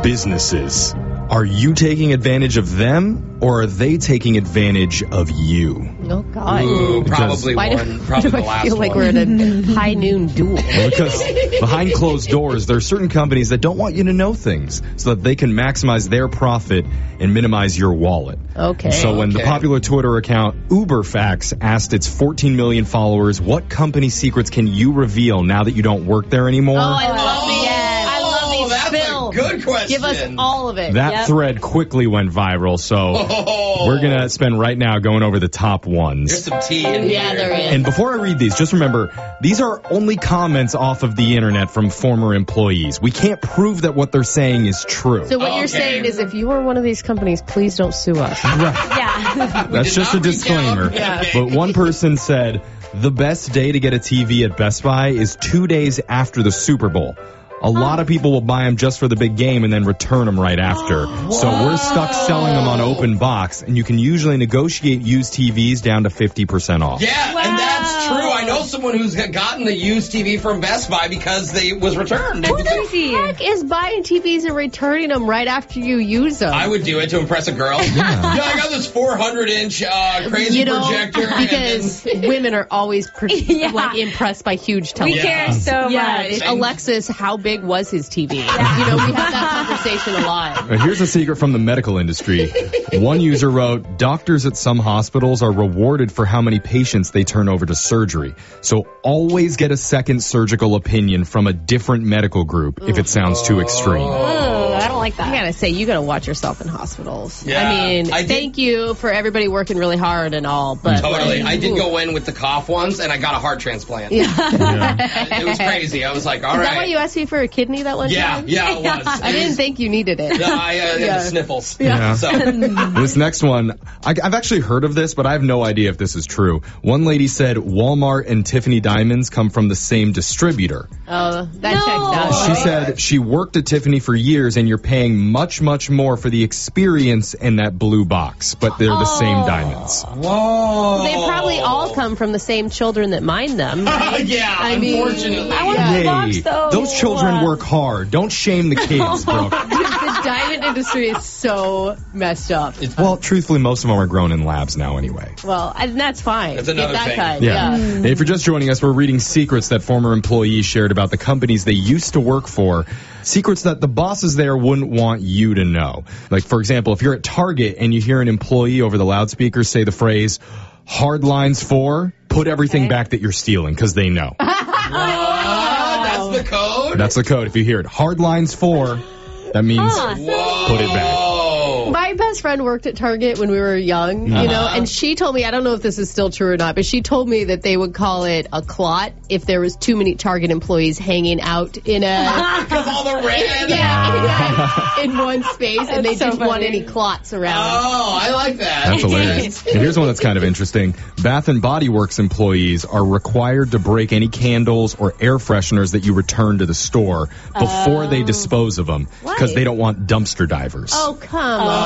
businesses. Are you taking advantage of them, or are they taking advantage of you? Oh, God. Ooh, probably Why one. Probably the last I feel like one. we're in a high noon duel. Well, because behind closed doors, there are certain companies that don't want you to know things so that they can maximize their profit and minimize your wallet. Okay. So when the popular Twitter account UberFacts asked its 14 million followers, what company secrets can you reveal now that you don't work there anymore? Oh, I love these. I love these. That's Phil, a good question. give us all of it. That thread quickly went viral, so we're going to spend right now going over the top ones. There's some tea in Yeah, here. there is. And before I read these, just remember, these are only comments off of the internet from former employees. We can't prove that what they're saying is true. So what you're saying is if you are one of these companies, please don't sue us. Yeah. That's did just a not reach disclaimer. out. Yeah. But one person said, the best day to get a TV at Best Buy is 2 days after the Super Bowl. A lot of people will buy them just for the big game and then return them right after. So we're stuck selling them on open box, and you can usually negotiate used TVs down to 50% off. Yeah, and that's true. I know someone who's gotten the used TV from Best Buy because they was returned. Who the heck is buying TVs and returning them right after you use them? I would do it to impress a girl. Yeah, I got this 400-inch crazy projector. Because women are always like impressed by huge televisions. We care so Yeah, much. Alexis, how big was his TV? You know, we have that conversation a lot. Here's a secret from the medical industry. One user wrote, doctors at some hospitals are rewarded for how many patients they turn over to surgery. So always get a second surgical opinion from a different medical group if it sounds too extreme. I don't like that. I gotta say, you gotta watch yourself in hospitals. Yeah, I mean, I did- thank you for everybody working really hard and all, but Totally. like, I did ooh. go in with the cough ones, and I got a heart transplant. Yeah. It was crazy. I was like, all Is right. that why you asked me for a kidney that one Yeah, time? yeah, it was. I didn't think you needed it. I had the sniffles. Yeah. So, This next one, I've actually heard of this, but I have no idea if this is true. One lady said Walmart and Tiffany Diamonds come from the same distributor. Oh, that checks out. She right? said she worked at Tiffany for years, and you're paying much, much more for the experience in that blue box, but they're the same diamonds. whoa. They probably all come from the same children that mine them. Right? Yeah, I mean, unfortunately. I want Hey, the box, though. those children work hard. Don't shame the kids, bro. The diamond industry is so messed up. Well, truthfully, most of them are grown in labs now anyway. Well, and that's fine. That's Get another that thing. kind. Yeah. And if you're just joining us, we're reading secrets that former employees shared about the companies they used to work for. Secrets that the bosses there wouldn't want you to know. Like, for example, if you're at Target and you hear an employee over the loudspeaker say the phrase, hard lines for, put everything back that you're stealing, because they know. That's the code? That's the code. If you hear it, hard lines for, that means Whoa. put it back. My best friend worked at Target when we were young, you know, and she told me, I don't know if this is still true or not, but she told me that they would call it a clot if there was too many Target employees hanging out in a... Because all the red. in one space, and they That's so didn't want funny. any clots around. Oh, I like that. That's hilarious. And here's one that's kind of interesting. Bath and Body Works employees are required to break any candles or air fresheners that you return to the store before they dispose of them, because they don't want dumpster divers. Oh, come on.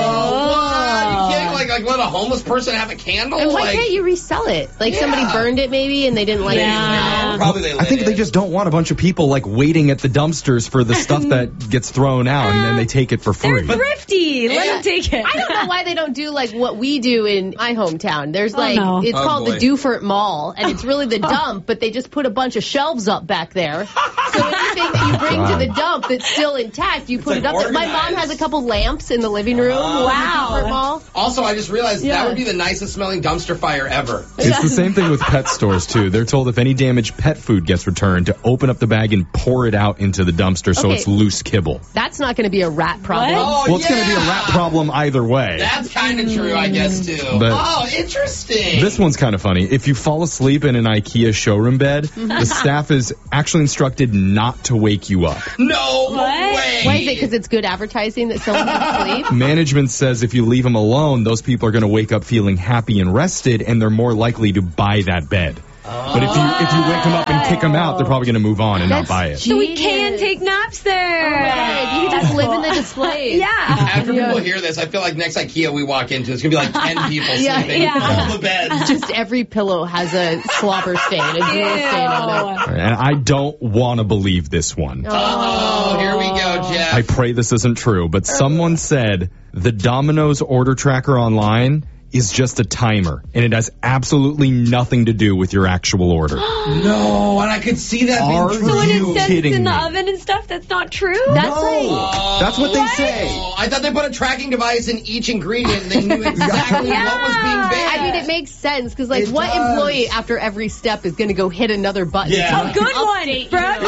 What? You can't like let a homeless person have a candle? And why like, can't you resell it? Like somebody burned it maybe and they didn't like Yeah. it. Probably they I think they just don't want a bunch of people like waiting at the dumpsters for the stuff that gets thrown out, and then they take it for free. They're thrifty. Let them take it. I don't know why they don't do like what we do in my hometown. There's like, no. it's Oh, called boy. the Dufert Mall, and it's really the dump, but they just put a bunch of shelves up back there. So anything that you bring to the dump that's still intact, you put like it up there. My mom organized. has a couple lamps in the living room. Wow. In the Dufert Mall. Also, I just realized Yeah. that would be the nicest smelling dumpster fire ever. It's the same thing with pet stores, too. They're told if any damaged pet food gets returned to open up the bag and pour it out into the dumpster so Okay. it's loose kibble. That's not going to be a rat problem. Oh, Well, it's going to be a rat problem either way. That's kind of true, I guess, too. But- oh, interesting. This one's kind of funny. If you fall asleep in an IKEA showroom bed, the staff is actually instructed not to wake you up. No way. Why is it? Because it's good advertising that someone can sleep? Management says if you leave them alone, those people are going to wake up feeling happy and rested, and they're more likely to buy that bed. But if you wake them up and kick them out, they're probably going to move on and not buy it. So we can take naps there. Right. You can just live in the displays. Yeah. After people hear this, I feel like next IKEA we walk into, it's going to be like 10 people Yeah, sleeping yeah. on the bed. Just every pillow has a slobber stain, a drool stain on it. Ew. And I don't want to believe this one. Oh, here we go, Jeff. I pray this isn't true, but someone said the Domino's order tracker online is just a timer, and it has absolutely nothing to do with your actual order. No, and I could see that being true. So when you it says it's kidding in the me? oven and stuff, that's not true? That's what they say. Oh, I thought they put a tracking device in each ingredient. They knew exactly what was being baked. I mean, it makes sense because, like, what employee after every step is going to go hit another button? Yeah. to Good one, update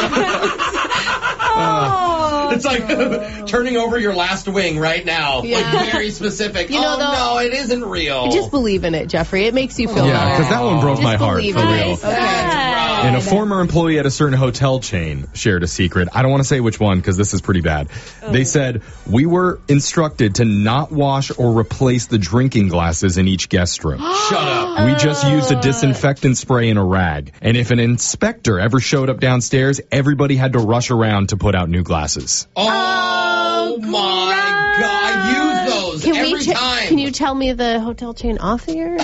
Brooke. Oh. It's like turning over your last wing right now. Yeah. Like very specific. You know, no, it isn't real. Just believe in it, Jeffrey. It makes you feel Yeah, better. because that one broke Just my heart, believe for in real. it. Okay. And a former employee at a certain hotel chain shared a secret. I don't want to say which one because this is pretty bad. They said, we were instructed to not wash or replace the drinking glasses in each guest room. Shut up. We just used a disinfectant spray and a rag. And if an inspector ever showed up downstairs, everybody had to rush around to put out new glasses. Oh my God. I use those every time. Can you tell me the hotel chain off here?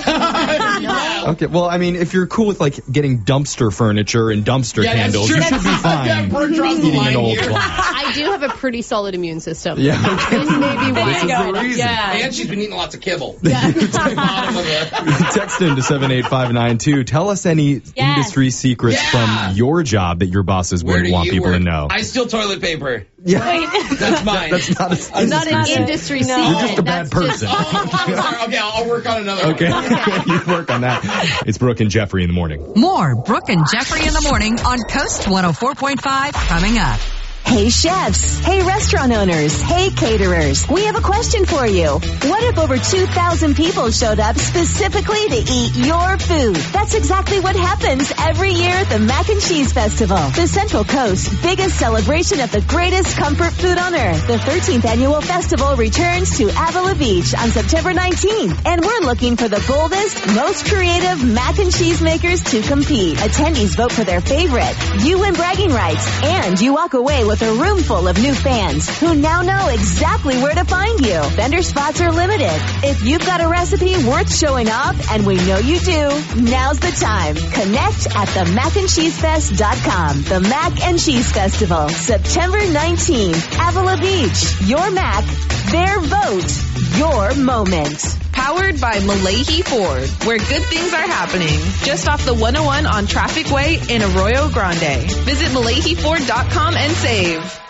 No. Okay, well, I mean, if you're cool with, like, getting dumpster furniture and dumpster Yeah, that's candles, true. you should be Yeah, fine Brooke draws the eating line an old here. glass. I do have a pretty solid immune system. Yeah. This may be why. This is the reason. Yeah. And she's been eating lots of kibble. Bottom of it. Text in to 78592. Tell us any industry secrets Yeah. from your job that your bosses Where wouldn't do want you people work? to know. I steal toilet paper. Yeah. That's mine. That's not a Not an industry secret. You're just a bad That's just- person. I'm sorry. Okay, I'll work on another one. Okay. You work on that. It's Brooke and Jeffrey in the morning. More Brooke and Jeffrey in the morning on Coast 104.5 coming up. Hey chefs, hey restaurant owners, hey caterers, we have a question for you. What if over 2,000 people showed up specifically to eat your food? That's exactly what happens every year at the Mac and Cheese Festival, the Central Coast's biggest celebration of the greatest comfort food on earth. The 13th annual festival returns to Avila Beach on September 19th, and we're looking for the boldest, most creative mac and cheese makers to compete. Attendees vote for their favorite. You win bragging rights, and you walk away with a room full of new fans who now know exactly where to find you. Vendor spots are limited. If you've got a recipe worth showing off, and we know you do, now's the time. Connect at themacandcheesefest.com. The Mac and Cheese Festival, September 19th, Avila Beach. Your Mac, their vote, your moment. Powered by Malahi Ford, where good things are happening. Just off the 101 on Traffic Way in Arroyo Grande. Visit MalahiFord.com and save.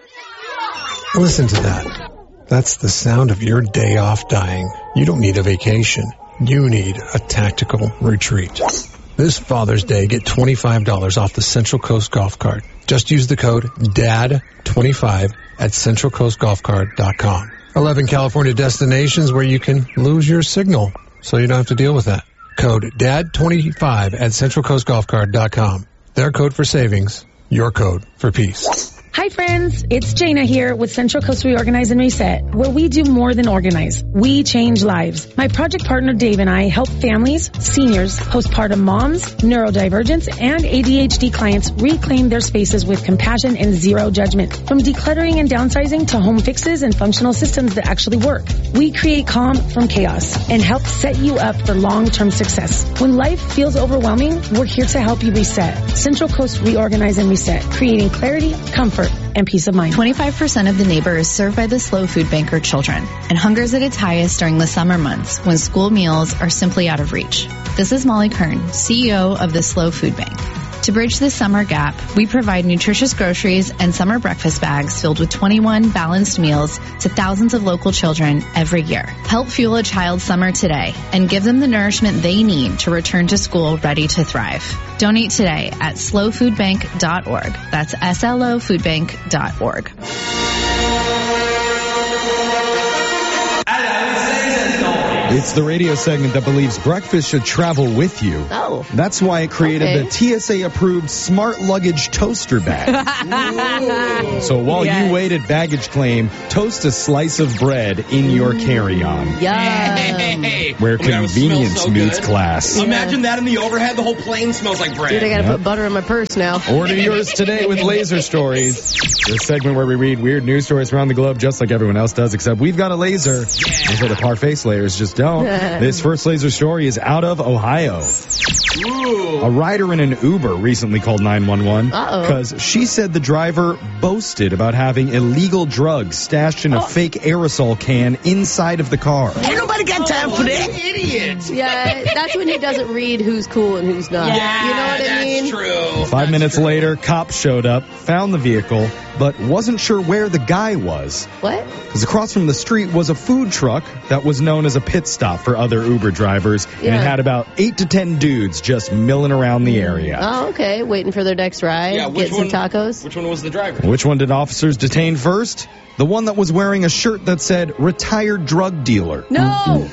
Listen to that. That's the sound of your day off dying. You don't need a vacation. You need a tactical retreat. This Father's Day, get $25 off the Central Coast Golf Cart. Just use the code DAD25 at CentralCoastGolfCart.com. 11 California destinations where you can lose your signal, so you don't have to deal with that. Code DAD25 at CentralCoastGolfCart.com. Their code for savings, your code for peace. Hi friends, it's Jana here with Central Coast Reorganize and Reset, where we do more than organize. We change lives. My project partner Dave and I help families, seniors, postpartum moms, neurodivergents, and ADHD clients reclaim their spaces with compassion and zero judgment. From decluttering and downsizing to home fixes and functional systems that actually work. We create calm from chaos and help set you up for long-term success. When life feels overwhelming, we're here to help you reset. Central Coast Reorganize and Reset, creating clarity, comfort, and peace of mind. 25% of the neighbor is served by the Slow Food Bank or children, and hunger is at its highest during the summer months when school meals are simply out of reach. This is Molly Kern, CEO of the Slow Food Bank. To bridge the summer gap, we provide nutritious groceries and summer breakfast bags filled with 21 balanced meals to thousands of local children every year. Help fuel a child's summer today and give them the nourishment they need to return to school ready to thrive. Donate today at slowfoodbank.org. That's slofoodbank.org. It's the radio segment that believes breakfast should travel with you. Oh. That's why it created the TSA-approved Smart Luggage Toaster Bag. So while you wait at baggage claim, toast a slice of bread in your carry-on. Yum. Hey. Where Oh my God, it convenience smells so meets good. class. Imagine that in the overhead. The whole plane smells like bread. Dude, I gotta put butter in my purse now. Order yours today with Laser Stories. This segment where we read weird news stories around the globe just like everyone else does, except we've got a laser. Those are the parfait slayers just don't. This first laser story is out of Ohio. A rider in an Uber recently called 911 Uh-oh. because she said the driver boasted about having illegal drugs stashed in a fake aerosol can inside of the car. Ain't nobody got time for that. Idiot. Yeah, that's when he doesn't read who's cool and who's not. Yeah, you know what I mean? That's true. 5 minutes later, cops showed up, found the vehicle, but wasn't sure where the guy was. What? Because across from the street was a food truck that was known as a pit stop for other Uber drivers, and Yeah. it had about 8 to 10 dudes just milling around the area. Oh, okay. Waiting for their next ride. Yeah, which Get some one? tacos. Which one was the driver? Which one did officers detain first? The one that was wearing a shirt that said retired drug dealer. No!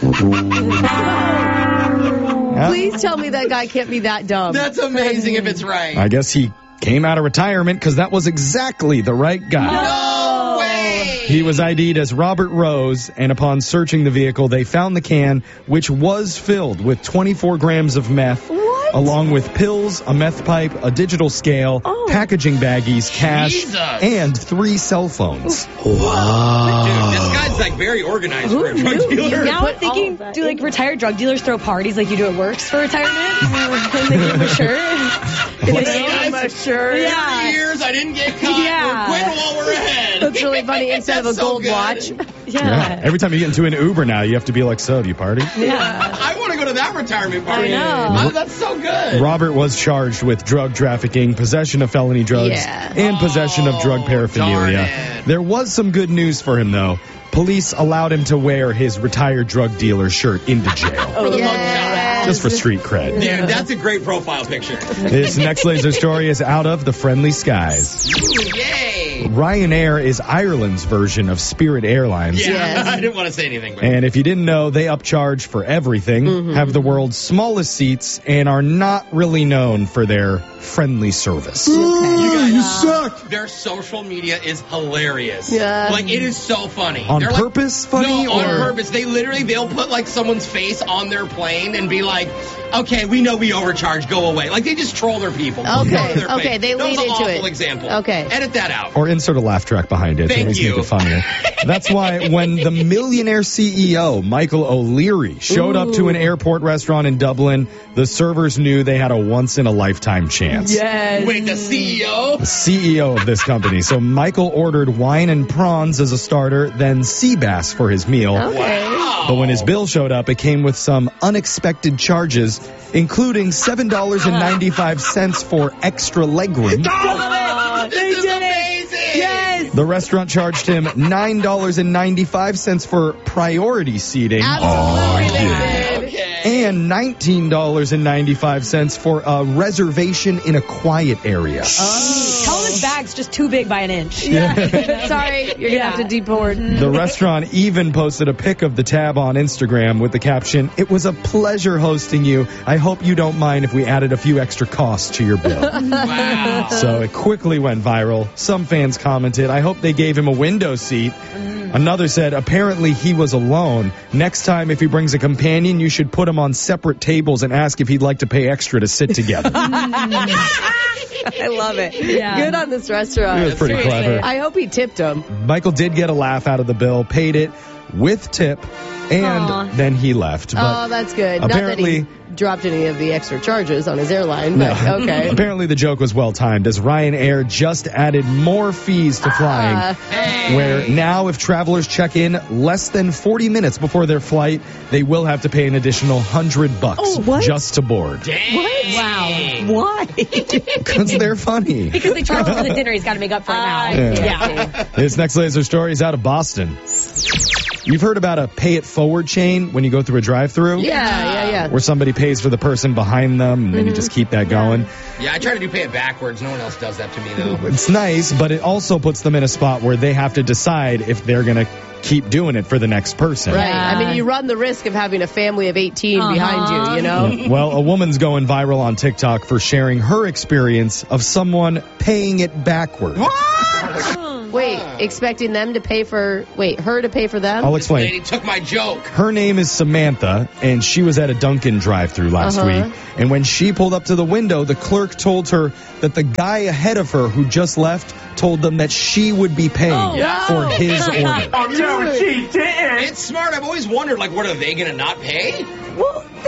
Yeah. Please tell me that guy can't be that dumb. That's amazing if it's right. I guess he came out of retirement because that was exactly the right guy. No way! He was ID'd as Robert Rose, and upon searching the vehicle, they found the can, which was filled with 24 grams of meth, along with pills, a meth pipe, a digital scale, packaging baggies, cash, Jesus. and 3 cell phones. Dude, this guy's like very organized for a drug dealer. Now I'm thinking, do like retired drug dealers throw parties like you do at Works for retirement? And they give them a shirt. Yeah. 30 years, I didn't get caught. Yeah. We're quitting while we're ahead. That's really funny. Instead of a That's so gold good. watch. Yeah. Every time you get into an Uber now, you have to be like, so, do you party? I want to go to that retirement party. I know. Oh, that's so good. Robert was charged with drug trafficking, possession of felony drugs, Yeah. and possession of drug darn paraphernalia. it. There was some good news for him, though. Police allowed him to wear his retired drug dealer shirt into jail. For the Yes. Just for street cred. Dude, that's a great profile picture. This next laser story is out of the friendly skies. Yay! Ryanair is Ireland's version of Spirit Airlines. Yeah, Yes. I didn't want to say anything. But And if you didn't know, they upcharge for everything, have the world's smallest seats, and are not really known for their friendly service. you suck. Their social media is hilarious. Yeah. Like, it is so funny. On They're like- purpose funny, No, on or- purpose. They'll put like someone's face on their plane and be like, okay, we know we overcharged, go away. Like, they just troll their people. Okay, Troll their okay, face. they That lean was an into awful it. example. Okay. Edit that out. Or insert a laugh track behind it. Thank to you. make it funnier. That's why when the millionaire CEO, Michael O'Leary, showed up to an airport restaurant in Dublin, the servers knew they had a once-in-a-lifetime chance. Yes. Wait, the CEO? The CEO of this company. So Michael ordered wine and prawns as a starter, then sea bass for his meal. Okay. Wow. But when his bill showed up, it came with some unexpected charges, including $7.95 for extra legroom. This is amazing. Yes. The restaurant charged him $9.95 for priority seating. Absolutely, they did. Okay. And $19.95 for a reservation in a quiet area. Tell him his bag's just too big by an inch. Sorry, you're going to have to deport. The restaurant even posted a pic of the tab on Instagram with the caption, "It was a pleasure hosting you. I hope you don't mind if we added a few extra costs to your bill." Wow. So it quickly went viral. Some fans commented, "I hope they gave him a window seat." Another said, "Apparently he was alone. Next time if he brings a companion, you should put him on separate tables and ask if he'd like to pay extra to sit together." I love it. Yeah. Good on this restaurant. It was pretty clever. I hope he tipped him. Michael did get a laugh out of the bill, paid it with tip, and then he left. But Oh, that's good. apparently- Not that he dropped any of the extra charges on his airline, but okay. Apparently the joke was well timed, as Ryanair just added more fees to flying, where now if travelers check in less than 40 minutes before their flight, they will have to pay an additional $100 just to board. Wow. Why? Because they're funny. Because they charge him for the dinner. He's got to make up for it now. Yeah. This next laser story is out of Boston. You've heard about a pay it forward chain when you go through a drive-thru? Yeah. Where somebody pays for the person behind them, and then you just keep that going. Yeah, I try to do pay it backwards. No one else does that to me, though. It's nice, but it also puts them in a spot where they have to decide if they're going to keep doing it for the next person. Right. I mean, you run the risk of having a family of 18 behind you, you know? Well, a woman's going viral on TikTok for sharing her experience of someone paying it backward. Wait, expecting them to pay for, her to pay for them? I'll This explain. lady took my joke. Her name is Samantha, and she was at a Dunkin' drive-thru last week. And when she pulled up to the window, the clerk told her that the guy ahead of her who just left told them that she would be paying for his order. Oh, no, she didn't. It's smart. I've always wondered, like, what are they going to not pay? Well,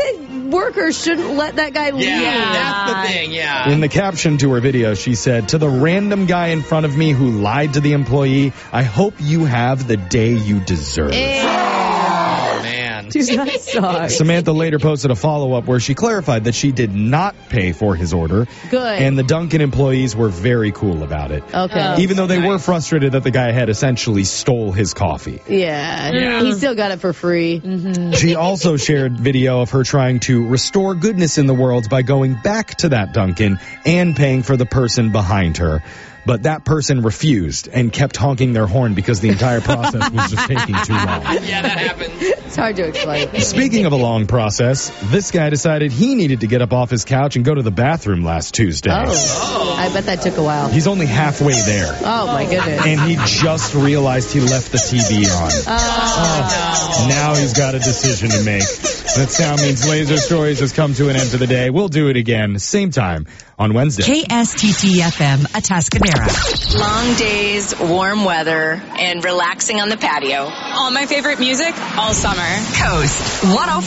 workers shouldn't let that guy leave. Yeah, that's the thing, yeah. In the caption to her video, she said, "To the random guy in front of me who lied to the employee, I hope you have the day you deserve." Oh, man. Dude, that sucks. Samantha later posted a follow-up where she clarified that she did not pay for his order. Good. And the Dunkin' employees were very cool about it. Okay. Even though they were frustrated that the guy had essentially stole his coffee. Yeah. He still got it for free. She also shared video of her trying to restore goodness in the world by going back to that Dunkin' and paying for the person behind her. But that person refused and kept honking their horn because the entire process was just taking too long. Yeah, that happens. It's hard to explain. Speaking of a long process, this guy decided he needed to get up off his couch and go to the bathroom last Tuesday. Oh. I bet that took a while. He's only halfway there. Oh, my goodness. And he just realized he left the TV on. Oh, Now he's got a decision to make. That sound means Laser Stories has come to an end for the day. We'll do it again, same time on Wednesday. KSTT-FM, Atascadero. Long days, warm weather, and relaxing on the patio. All my favorite music all summer. Coast 104.